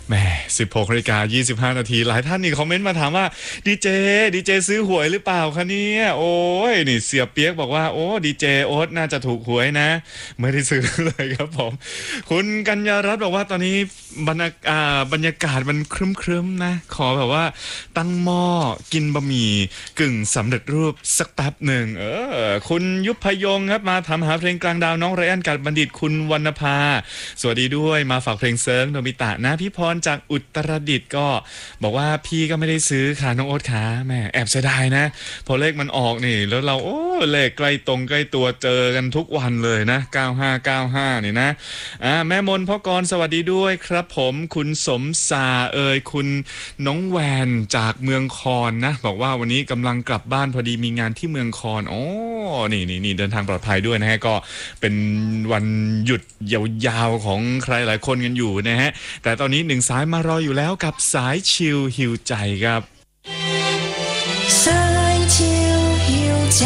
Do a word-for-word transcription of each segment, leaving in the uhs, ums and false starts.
แหมสิบหกนาฬิกายี่สิบห้านาทีหลายท่านนี่คอมเมนต์มาถามว่าดีเจดีเจซื้อหวยหรือเปล่าคะเนี่ยโอ้ยนี่เสียเปียกบอกว่าโอ้ดีเจโอ๊ตน่าจะถูกหวยนะไม่ได้ซื้อเลยครับผมคุณกัญญารัตน์บอกว่าตอนนี้บรรยากาศบรรยากาศมันครึ้มๆนะขอแบบว่าตั้งหม้อกินบะหมี่กึ่งสำเร็จรูปสักแป๊บหนึ่งเออคุณยุพยงครับมาถามหาเพลงกลางดาวน้องไรอันกัดบัณฑิตคุณวรรณภาสวัสดีด้วยมาฝากเพลงเซิร์ฟโนบิตะนะพี่พรจากอุตรดิตถ์ก็บอกว่าพี่ก็ไม่ได้ซื้อค่ะน้องโอ๊ตขาแม่แอบเสียดายนะพอเลขมันออกนี่แล้วเราโอ้เลขใกล้ตรงใกล้ตัวเจอกันทุกวันเลยนะเก้าห้าเก้าห้านี่นะอ่าแม่มนพ่อกรสวัสดีด้วยครับผมคุณสมศาเอ่ยคุณน้องแวนจากเมืองคอนนะบอกว่าวันนี้กำลังกลับบ้านพอดีมีงานที่เมืองคอนอ๋อนี่นี่นี่เดินทางปลอดภัยด้วยนะฮะก็เป็นวันหยุดยาวๆของใครหลายคนกันอยู่นะฮะแต่ตอนนี้หนึ่งสายมารออยู่แล้วกับสายชิลฮิวใจครับสายชิลฮิวใจ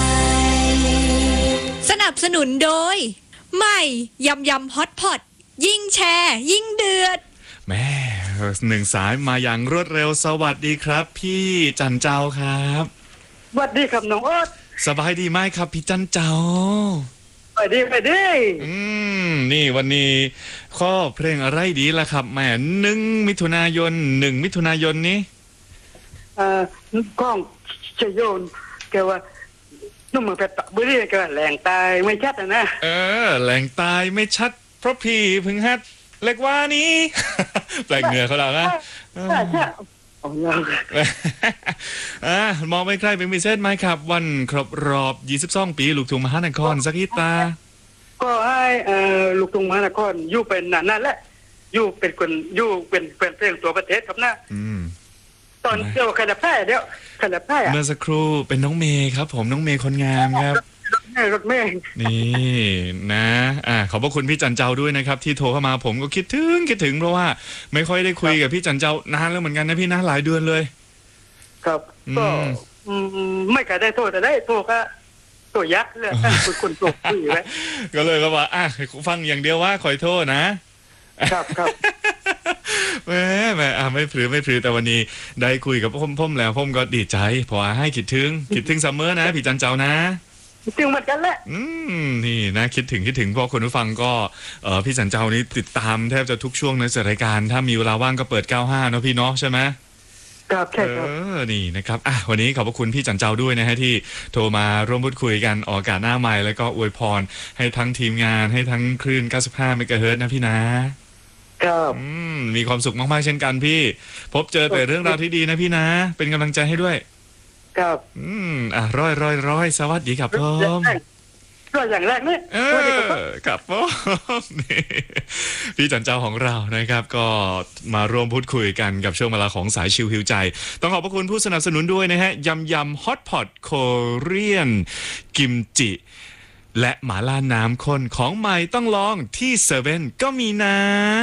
สนับสนุนโดยใหม่ยำยำฮอตพอตยิ่งแชร์ยิ่งเดือดแม่หนึ่งสายมาอย่างรวดเร็วสวัสดีครับพี่จันเจ้าครับสวัสดีครับน้องโอ๊ตสบายดีไหมครับพี่จันเจ้าไปดีไปดีอืมนี่วันนี้ข้อเพลงอะไรดีล่ะครับแม่หนึ่งมิถุนายนหนึ่งมิถุนายนนี้เอ่อกล้องชโยนแกว่านุ่มเมืองเพชรบุรีแกว่าแหล่งตายไม่ชัดนะเออแหล่งตายไม่ชัดเพราะพี่พึ่งฮัดเล็กว่านี้แปลกเหนือเขาแล้วนะใช่ใช่โอ้ยอ่ามองไปใครเป็นพิเศษไหมครับวันครบรอบยี่สิบสองปีลูกทุ่งมหานครสักนิดตาก็ให้เอ่อลูกทุ่งมหานครอยู่เป็นนานๆแล้วอยู่เป็นคนอยู่เป็นเป็นเพลงตัวประเทศครับนะอืมตอนเดียวคณะแพทย์เดียวคณะแพทย์เมื่อสักครู่เป็นน้องเมย์ครับผมน้องเมย์คนงามครับรถเมย์รถเมย์นี่นะอ่าขอบพระคุณพี่จันเจ้าด้วยนะครับที่โทรเข้ามาผมก็คิดถึงคิดถึงเพราะว่าไม่ค่อยได้คุยกับพี่จันเจ้านานแล้วเหมือนกันนะพี่นะหลายเดือนเลยครับก็ไม่เคยได้โทษแต่ได้โทษก็ตัวยักษ์เลยคุณคุณตัวคุยไว้ก็เลยก็ว่าอ่ะฟังอย่างเดียวว่าคอยโทษนะครับครับแม่แม่อ่ะไม่พลือไม่พลือแต่วันนี้ได้คุยกับพ่มพ่มแล้วพ่มก็ดีใจเพราะว่าให้คิดถึงคิดถึงซัมเมอร์นะพี่จันเจ้านะถึงเหมือนกันแหละอืมนี่นะคิดถึงคิดถึงพอคนผู้ฟังก็เออพี่จันเจ้านี้ติดตามแทบจะทุกช่วงในรายการถ้ามีเวลาว่างก็เปิดเก้าห้าเนาะพี่เนาะใช่ไหมครับใช่ครับเออนี่นะครับอ่ะวันนี้ขอบพระคุณพี่จันเจ้าด้วยนะฮะที่โทรมาร่วมพูดคุยกันออกอากาศหน้าไมค์แล้วก็อวยพรให้ทั้งทีมงานให้ทั้งคลื่นเก้าสิบห้าเมกะเฮิรตซ์นะพี่นะครับอืมมีความสุขมากๆเช่นกันพี่พบเจอแต่เรื่องราวที่ดีนะพี่นะเป็นกำลังใจให้ด้วยครับอืมอ่ะร้อยร้อยร้อยสวัสดีครับผมก็อย่างแรกเนี่ยเออครับผมนี่พี่จันเจ้าของเรานะครับก็มาร่วมพูดคุยกันกับช่วงเวลาของสายชิลฮิวใจต้องขอบพระคุณผู้สนับสนุนด้วยนะฮะยำยำฮอตพอตโคเรียนกิมจิและหม่าล่าน้ำข้นของใหม่ต้องลองที่เซเว่นก็มีนะ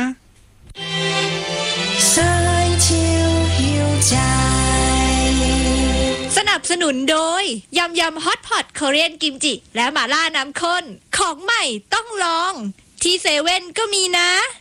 สายชิลฮิวใจสนับสนุนโดยยำยำฮอตพอตโคเรียนกิมจิและหม่าล่าน้ำข้นของใหม่ต้องลองที่เซเว่นก็มีนะ